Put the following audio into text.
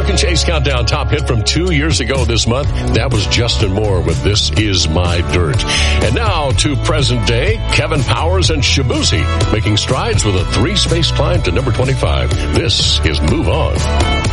Brooke and Chase Countdown top hit from 2 years ago this month. That was Justin Moore with This Is My Dirt. And now to present day, Kevin Powers and Shabuzi making strides with a 3-space climb to number 25. This is Move On.